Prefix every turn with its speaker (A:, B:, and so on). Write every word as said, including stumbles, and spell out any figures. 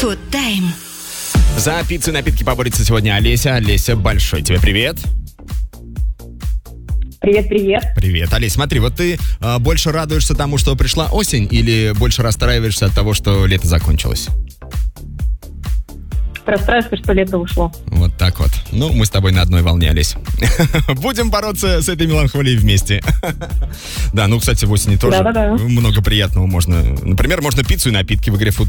A: Food Time.
B: За пиццу и напитки поборется сегодня Олеся. Олеся, большой тебе привет.
C: Привет, привет.
B: Привет, Олесь, смотри, вот ты э, больше радуешься тому, что пришла осень, или больше расстраиваешься от того, что лето закончилось?
C: Расстраиваюсь, что лето ушло.
B: Вот так вот. Ну, мы с тобой на одной волне, Олесь. Будем бороться с этой меланхолией вместе. Да, ну, кстати, в осени тоже
C: Да-да-да.
B: много приятного можно. Например, можно пиццу и напитки в игре Food